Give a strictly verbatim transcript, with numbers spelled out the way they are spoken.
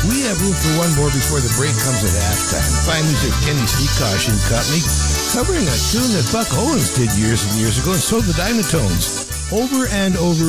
We have room for one more before the break comes at halftime. Fine music, Kenny Seacosh and Company, covering a tune that Buck Owens did years and years ago, and so the Dynatones. Over and over